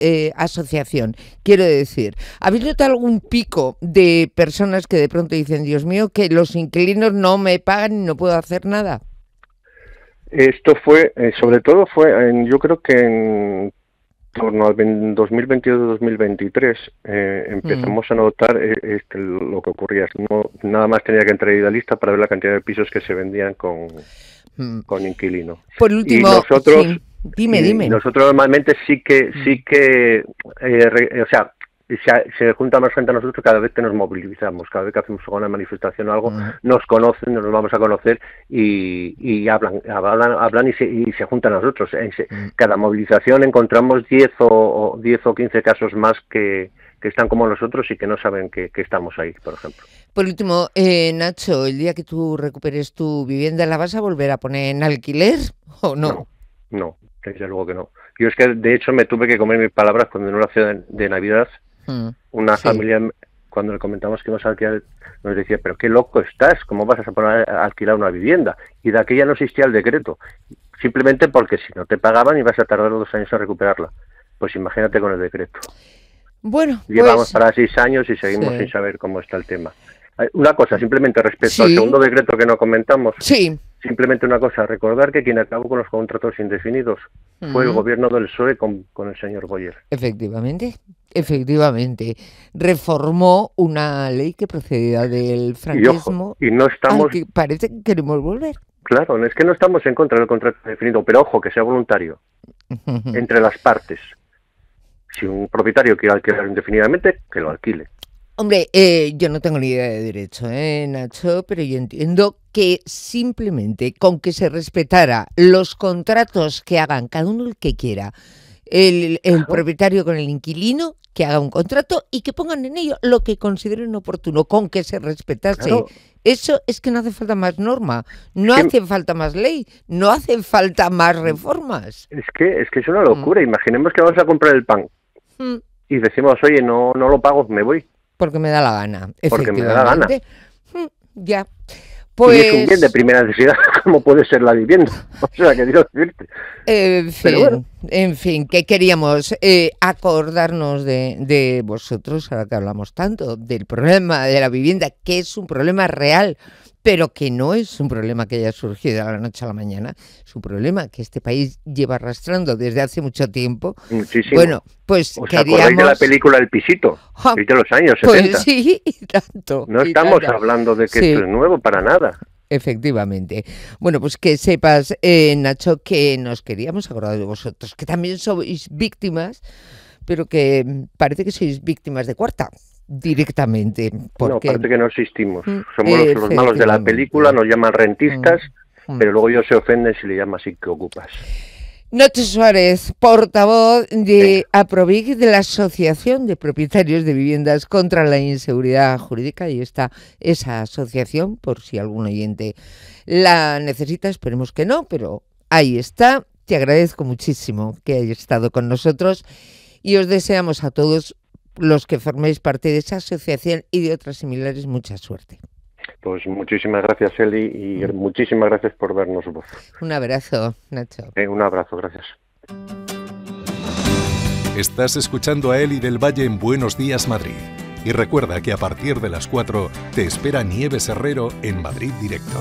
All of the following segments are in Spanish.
asociación. Quiero decir, ¿habéis notado algún pico de personas que de pronto dicen, Dios mío, que los inquilinos no me pagan y no puedo hacer nada? Esto fue, sobre todo yo creo que en torno al 2022-2023 empezamos a notar lo que ocurría. Nada más tenía que entrar a Idealista para ver la cantidad de pisos que se vendían con inquilino. Por último, y nosotros, sí. Dime. Nosotros normalmente sí que o sea, se junta más gente a nosotros cada vez que nos movilizamos, cada vez que hacemos una manifestación o algo, nos conocen, nos vamos a conocer y hablan y se juntan a nosotros. Cada movilización encontramos 10 o 15 casos más que están como nosotros y que no saben que estamos ahí, por ejemplo. Por último, Nacho, el día que tú recuperes tu vivienda, ¿la vas a volver a poner en alquiler o no? No, desde luego que no. Yo es que, de hecho, me tuve que comer mis palabras cuando en una cena de Navidad una familia, cuando le comentamos que íbamos a alquilar, nos decía, pero qué loco estás, ¿cómo vas a poner a alquilar una vivienda? Y de aquella no existía el decreto, simplemente porque si no te pagaban ibas a tardar 2 años en recuperarla. Pues imagínate con el decreto. Bueno, llevamos para 6 años y seguimos sin saber cómo está el tema. Una cosa, simplemente respecto al segundo decreto que no comentamos, simplemente una cosa, recordar que quien acabó con los contratos indefinidos fue el gobierno del PSOE con el señor Boyer. Efectivamente. Reformó una ley que procedía del franquismo y no estamos... al que parece que queremos volver. Claro, es que no estamos en contra del contrato indefinido, pero ojo, que sea voluntario entre las partes. Si un propietario quiere alquilar indefinidamente, que lo alquile. Hombre, yo no tengo ni idea de derecho, Nacho, pero yo entiendo que simplemente con que se respetara los contratos que hagan cada uno el que quiera, el propietario con el inquilino, que haga un contrato y que pongan en ello lo que consideren oportuno, con que se respetase. Claro. Eso es que no hace falta más norma, no hace falta más ley, no hacen falta más reformas. Es que es una locura. Imaginemos que vamos a comprar el pan y decimos, oye, no lo pago, me voy. Porque me da la gana, Porque me da la gana. Ya. Pues... Y es un bien de primera necesidad, como puede ser la vivienda. O sea, que Dios decirte. En fin, que queríamos acordarnos de vosotros, ahora que hablamos tanto del problema de la vivienda, que es un problema real, pero que no es un problema que haya surgido de la noche a la mañana, es un problema que este país lleva arrastrando desde hace mucho tiempo. Muchísimo. Bueno, pues ¿Os acordáis de la película El Pisito? Es de los años 70. Pues sí, y tanto. No estamos hablando de que esto es nuevo para nada. Efectivamente. Bueno, pues que sepas, Nacho, que nos queríamos acordar de vosotros, que también sois víctimas, pero que parece que sois víctimas de cuarta. Directamente. Porque... No, parece que no existimos. Somos los malos de la película, nos llaman rentistas, pero luego ellos se ofenden si le llaman así que ocupas. Nacho Suárez, portavoz de APROVIC, de la Asociación de Propietarios de Viviendas contra la Inseguridad Jurídica, y está esa asociación, por si algún oyente la necesita, esperemos que no, pero ahí está. Te agradezco muchísimo que hayas estado con nosotros y os deseamos a todos los que forméis parte de esa asociación y de otras similares, mucha suerte. Pues muchísimas gracias, Eli, y muchísimas gracias por darnos voz. Un abrazo, Nacho. Un abrazo, gracias. Estás escuchando a Eli del Valle en Buenos Días, Madrid. Y recuerda que a partir de las 4 te espera Nieves Herrero en Madrid Directo.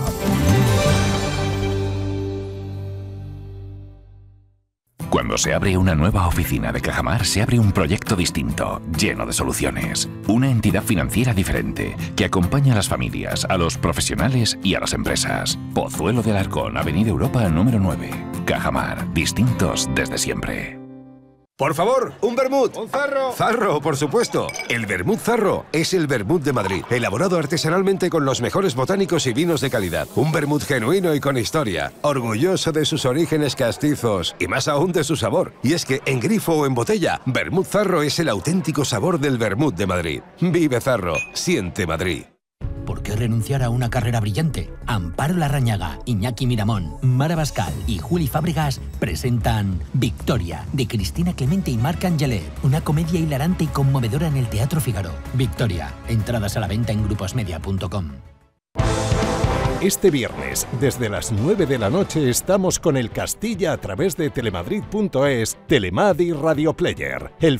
Cuando se abre una nueva oficina de Cajamar, se abre un proyecto distinto, lleno de soluciones. Una entidad financiera diferente, que acompaña a las familias, a los profesionales y a las empresas. Pozuelo de Alarcón, Avenida Europa, número 9. Cajamar, distintos desde siempre. Por favor, un vermut. Un Zarro. Zarro, por supuesto. El vermut Zarro es el vermut de Madrid, elaborado artesanalmente con los mejores botánicos y vinos de calidad. Un vermut genuino y con historia, orgulloso de sus orígenes castizos y más aún de su sabor. Y es que en grifo o en botella, vermut Zarro es el auténtico sabor del vermut de Madrid. Vive Zarro, siente Madrid. ¿Por qué renunciar a una carrera brillante? Amparo Larrañaga, Iñaki Miramón, Mara Bascal y Juli Fábregas presentan Victoria, de Cristina Clemente y Marc Angelet, una comedia hilarante y conmovedora en el Teatro Fígaro. Victoria, entradas a la venta en gruposmedia.com. Este viernes, desde las 9 de la noche, estamos con el Castilla a través de telemadrid.es, Telemad y Radio Player, el